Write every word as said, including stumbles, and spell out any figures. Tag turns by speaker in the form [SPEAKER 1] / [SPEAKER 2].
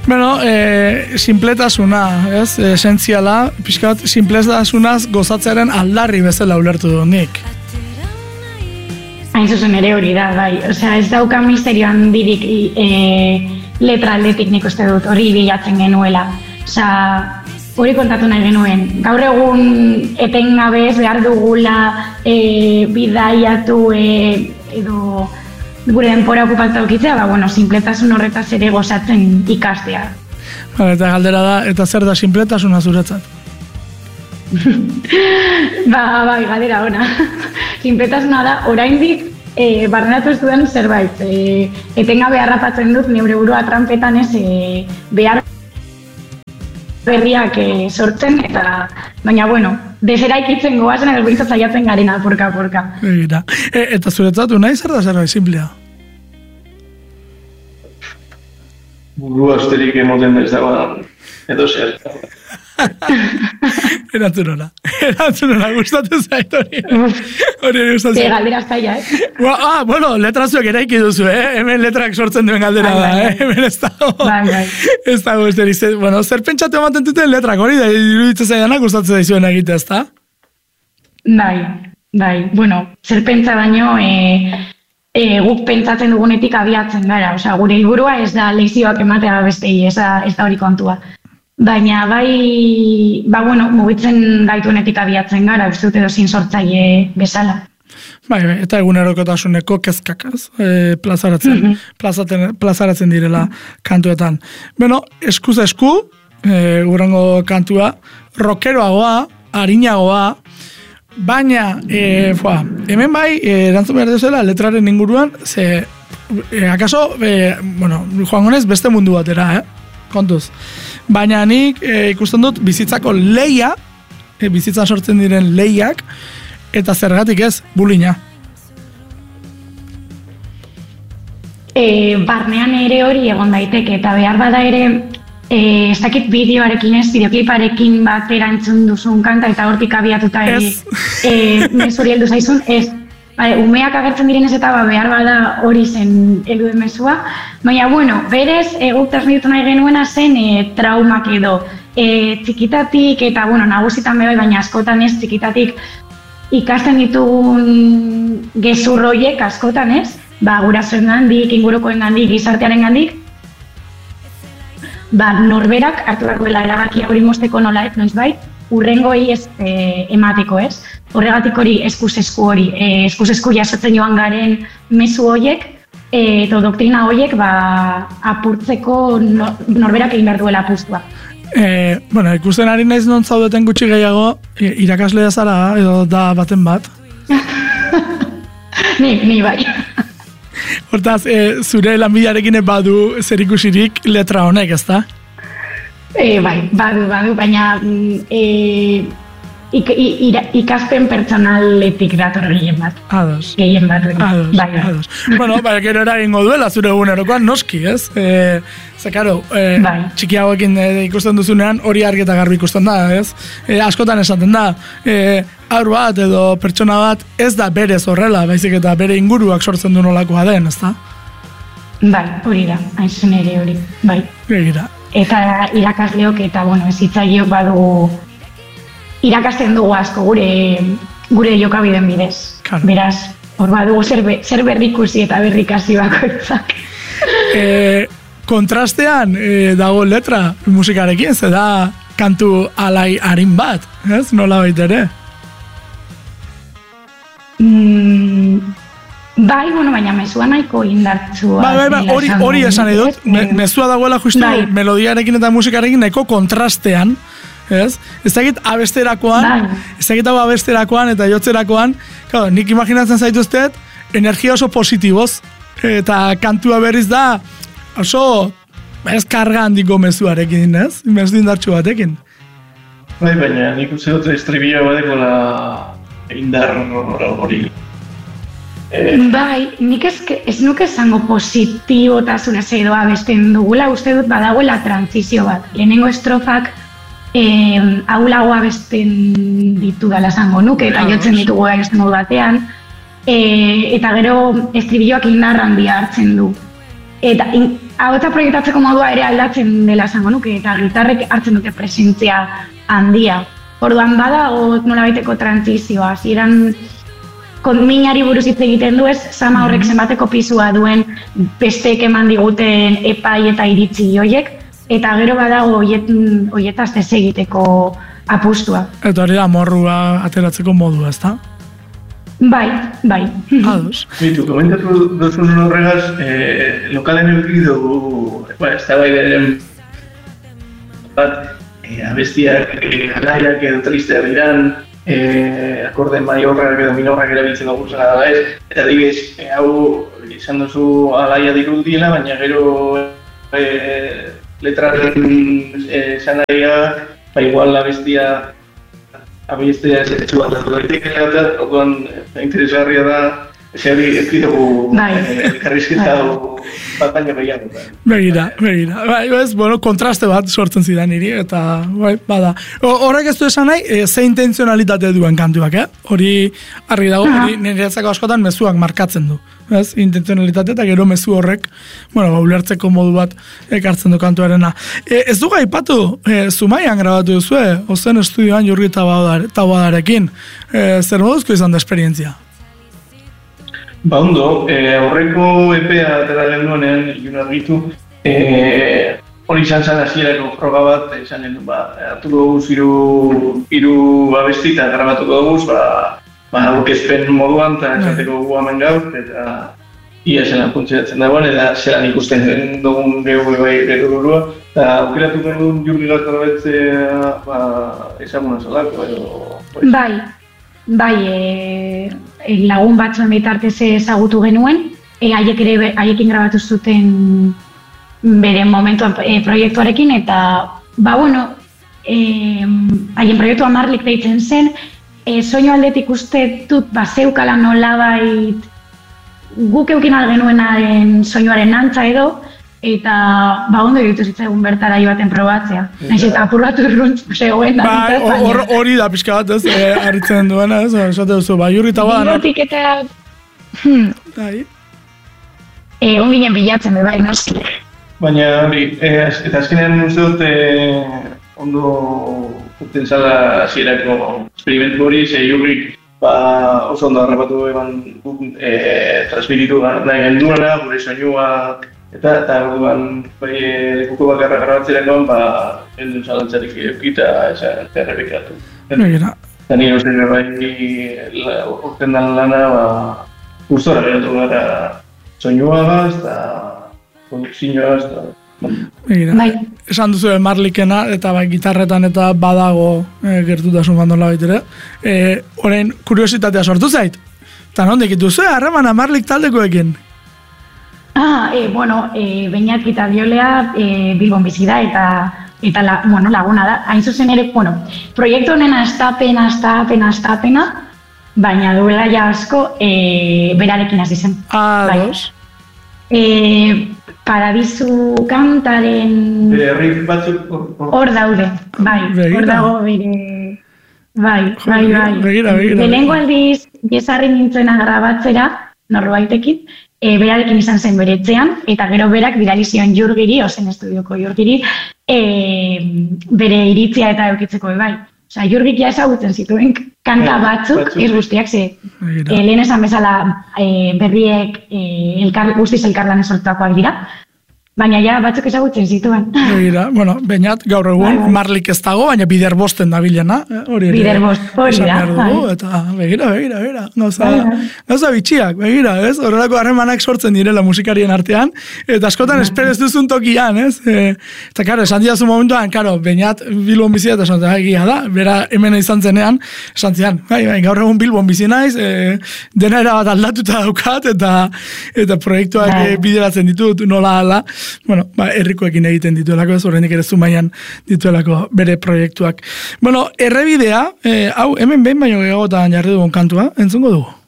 [SPEAKER 1] Bueno, e, simpletasuna, ez? Esentziala, pixkat, simpletasunaz gozatzearen aldarri bezala ulertu du nik.
[SPEAKER 2] Hain zuzen ere hori da, bai. Osea, ez dauka misterio handirik e, letra aldetik nik uste dut, hori bilatzen genuela. Osea, hori kontatu nahi genuen. Gaur egun etengabez behar dugula e, bidaiatu e, edo gure denpora okupatu okitzea, ba, bueno, simpletasun horretaz ere gozatzen ikastea.
[SPEAKER 1] Ba, eta galdera da, eta zer da simpletasuna zuretzat?
[SPEAKER 2] ba, bai, galdera ona. Simpletasuna da, oraindik e, barrenatu ez duen zerbait. E, etengabe harrapatzen dut, neure burua trampetan ez, e, behar berriak e, sortzen, eta baina, bueno, deseraikitzen goazen edo bintzat zaiatzen garena, porka-porka.
[SPEAKER 1] Egira. E, eta zuretzatu nahi zer da zerbait simplea?
[SPEAKER 3] Burua esterik emoten ez dagoan, edo zer.
[SPEAKER 1] Erantzun hona. Erantzun hona, gustatu zait hori. Hori gustatzen.
[SPEAKER 2] Ze galdera zaila, eh?
[SPEAKER 1] Ah, bueno, letrazuek eraiki duzu, eh? Hemen letrak sortzen duen galdera da, eh? Hemen ez dago.
[SPEAKER 2] Bai, bai.
[SPEAKER 1] Ez dago, ez deriz. Bueno, zer pentsatu ematen duten letrak hori, da iruditzen zaidanak gustatzen daizuen egitea, ez da?
[SPEAKER 2] Bai, bai. Bueno, zer pentsa baino, e, e, guk pentsatzen dugunetik abiatzen gara. Osea, gure helburua ez da lezioak ematea bestei, ez da, ez da hori kontua. Baina bai, ba bueno, mugitzen gaituenetik abiatzen gara, uste dut edo zin sortzaile bezala.
[SPEAKER 1] Bai, bai, eta egunerokotasuneko kezkak, ez? E, plazaratzen, mm -hmm. plazaten, plazaratzen direla kantuetan. Bueno, eskuz esku, e, urrengo kantua, rockeroagoa, arinagoa, baina, e, foa, hemen bai, e, erantzun behar duzela, letraren inguruan, ze, e, akaso, e, bueno, joan gonez, beste mundu batera, eh? Kontuz. Baina nik e, ikusten dut bizitzako leia, e, bizitzan sortzen diren leiak, eta zergatik ez, bulina.
[SPEAKER 2] E, barnean ere hori egon daiteke, eta behar bada ere, e, ez dakit bideoarekin ez, bideokliparekin bat erantzun duzun kanta, eta hortik abiatuta ere, e, mesuri heldu zaizun, ez. Bale, umeak agertzen direnez eta ba, behar bada hori zen heldu mezua. Baina, bueno, berez, eguk transmititu nahi genuena zen e, traumak edo. E, txikitatik, eta, bueno, nagusitan bebai, baina askotan ez, txikitatik ikasten ditugun gezurroiek askotan ez, ba, gurasoen gandik, ingurukoen gandik, gizartearen gandik, ba, norberak hartu beharko dela erabakia hori mozteko nola ez, noiz bai, urrengoi ez e, emateko ez. Horregatik hori eskuz-esku hori, e, eskuz-esku jasotzen joan garen mezu horiek, e, eta doktrina horiek ba, apurtzeko no, norberak egin behar duela apustua.
[SPEAKER 1] E, bueno, ikusten ari naiz non zaudeten gutxi gehiago, e, irakaslea zara edo da baten bat?
[SPEAKER 2] ni, ni bai.
[SPEAKER 1] Hortaz, e, zure lanbidearekin badu zer ikusirik letra honek, ezta?
[SPEAKER 2] E, bai, badu, badu, baina e, ik, ira, ikaspen pertsonaletik dator gehien bat.
[SPEAKER 1] Ados.
[SPEAKER 2] Gehien bat.
[SPEAKER 1] Ados,
[SPEAKER 2] bai, bai.
[SPEAKER 1] ados. Bueno, bai, gero eragingo duela zure egunerokoan noski, ez? E, ze, karo, e,
[SPEAKER 2] bai.
[SPEAKER 1] txikiagoekin e, ikusten duzunean hori argi eta garbi ikusten da, ez? E, askotan esaten da, e, haur bat edo pertsona bat ez da berez horrela, baizik eta bere inguruak sortzen du nolakoa den, ez da?
[SPEAKER 2] Bai, hori da, hain zen ere hori, bai.
[SPEAKER 1] Begira.
[SPEAKER 2] Eta irakasleok eta, bueno, ezitzaileok badu irakasten dugu asko gure gure jokabideen bidez.
[SPEAKER 1] Claro.
[SPEAKER 2] Beraz, hor badugu zer, be, zer berrikusi eta berrikasi bakoitzak.
[SPEAKER 1] E, kontrastean e, dago letra musikarekin, ze da kantu alai arin bat, ez? Nola baita ere?
[SPEAKER 2] Mm, bai, bueno, baina mezua nahiko indartsua.
[SPEAKER 1] Bai, bai, bai, hori, hori esan edut, me, mezua dagoela justu bai. Melodiarekin eta musikarekin nahiko kontrastean, ez? Ez dakit abesterakoan, bai. Ez dakit hau abesterakoan eta jotzerakoan, claro, nik imaginatzen zaituztet, energia oso positiboz, eta kantua berriz da, oso, ez karga handiko mezuarekin, ez? Mezu indartsu batekin.
[SPEAKER 3] Bai, baina nik uste dut estribia badekola indar hori.
[SPEAKER 2] Eh. Bai, nik ez, ez nuke esango positibotasunez edo abesten dugula, uste dut badagoela transizio bat. Lehenengo estrofak eh, aulago abesten ditu dala esango nuke, eta jotzen ditugu beste modu batean, eh, eta gero estribilloak indar handia hartzen du. eta ahotsa proiektatzeko modua ere aldatzen dela esango nuke, eta gitarrek hartzen dute presentzia handia. Orduan badago nolabaiteko trantzizioa, hasieran minari buruz hitz egiten du ez, sama horrek zenbateko pisua duen besteek eman diguten epai eta iritzi hoiek, eta gero badago hoietaz desegiteko apustua.
[SPEAKER 1] Eta hori da morrua ateratzeko modua, ezta?
[SPEAKER 2] Bai, bai.
[SPEAKER 1] Ados.
[SPEAKER 3] Bitu, komentatu duzun horregaz, eh, lokalen eduki dugu, ba, ez da bai beren bat, eh, abestiak, eh, alaiak edo tristeak diran, eh, akorde maiorrak edo minorrak erabiltzen dugu zela da ez, eta adibidez, eh, hau izan duzu alaia dirudiela, baina gero eh, letraren esan eh, nahiak, ba igual abestia abestia zetsu bat datu daitekela eta orduan interesgarria da Ezeri ez dugu elkarrizketa bat baina behiago.
[SPEAKER 1] Begira, begira. Bai, ez, bueno, kontraste bat sortzen zidan niri, eta bai, bada. Horrek ez du esan nahi, e, ze intenzionalitate duen kantuak, eh? Hori, argi dago, hori niretzako askotan mezuak markatzen du. Ez, intenzionalitate eta gero mezu horrek, bueno, ulertzeko modu bat ekartzen du kantuarena. E, ez dugu aipatu, e, Zumaian grabatu duzue, ozen estudioan Jurgi Taboadarekin. E, zer moduzko izan da esperientzia?
[SPEAKER 3] Ba ondo, eh, aurreko epea atera genduenean, ilun argitu, eh, hori izan zen hasierako froga bat, izan gendu, ba, hartuko dugu hiru hiru abesti eta grabatuko dugu, ba, ba, aurkezpen moduan, eta esateko gu hemen gaur, eta ia zelan funtzionatzen dagoen, eta zelan ikusten dugun gehu bai berurua, eta aukeratuko dugun Jurgi Gaztarabetzea, ba, ezaguna zalako, edo...
[SPEAKER 2] Bai. Bai, e, e, lagun batzuen bitartez ezagutu genuen, e, haiek ere haiekin grabatu zuten beren momentuan e, proiektuarekin, eta, ba, bueno, e, haien proiektua Marlik deitzen zen, e, soinu aldetik uste dut, ba, zeukala nolabait guk eukin algenuenaren soinuaren antza edo, eta ba ondo egitu zitzaigun bertara baten probatzea. Naiz eta apurratu urruntz zegoen da.
[SPEAKER 1] Bai, hori da pixka bat ez, harritzen duena ez, esate duzu, ba, Jurgi Taboada.
[SPEAKER 2] Bigotik eta...
[SPEAKER 1] Bai.
[SPEAKER 2] Egon ginen bilatzen, bai, noski.
[SPEAKER 3] Baina hori, eta azkenean uste dut ondo urten zala hasierako esperimentu hori, ze Jurgik oso ondo harrapatu eban transmititu nahi genduena, gure soinua, Eta, eta orduan, bai, lekuko bakarra grabatzerakoan, ba, hendun zalantzarik eukita, eta errepikatu. Eta nire uste bai, urten dan lana, ba, gustora geratu gara soinuagaz, eta produkzioagaz, eta...
[SPEAKER 1] Bai. Esan duzu Marlikena, eta bai, gitarretan eta badago e, gertutasun bandola baitere. E, Horein, kuriositatea sortu zait. Eta nondik duzu, harremana Marlik taldekoekin?
[SPEAKER 2] Ah, eh, bueno, eh, Beñat eta Biolea eh, Bilbon bizi da eta eta la, bueno, laguna da. Hain zuzen ere, bueno, proiektu honen astapena, astapena, astapena, baina duela ja asko eh, berarekin hasi zen.
[SPEAKER 1] Ah, dos.
[SPEAKER 2] Eh, Paradisu kantaren...
[SPEAKER 3] Riff batzuk...
[SPEAKER 2] Hor daude, bai, hor dago bere... Bai, bai, bai.
[SPEAKER 1] Begira, begira.
[SPEAKER 2] Lehenengo aldiz, jesarri nintzena grabatzera, norbaitekin, E, berarekin izan zen bere etxean, eta gero berak bidali zion Jurgiri, ozen estudioko Jurgiri, e, bere iritzia eta eukitzeko bai. Osa, Jurgik ja ezagutzen zituen kanta batzuk, batzuk. Ez guztiak, ze e, lehen esan bezala e, berriek e, elkar, guztiz elkarlan esortuakoak dira, baina ja batzuk ezagutzen zituen.
[SPEAKER 1] Begira, bueno, Beñat gaur egun Marlik ez dago, baina bider bosten da bilena. Hori ere.
[SPEAKER 2] Bider bost, hori da.
[SPEAKER 1] Eta begira, begira, begira. Gauza, gauza bitxiak, begira, ez? Horrelako harremanak sortzen direla musikarien artean, eta askotan esperez duzun tokian, ez? E, eta karo, esan diazu momentuan, karo, Beñat Bilbon bizia eta esan egia da, bera hemen izan zenean, esan zian, bai, bai, gaur egun Bilbon bizi naiz, e, dena era bat aldatuta daukat, eta eta proiektuak e, bideratzen ditut, nola ala. Bueno, ba, herrikoekin egiten dituelako, ez horrenik ere Zumaian dituelako bere proiektuak. Bueno, errebidea, eh, hau, hemen behin baino gehiagotan jarri dugun kantua, entzungo dugu?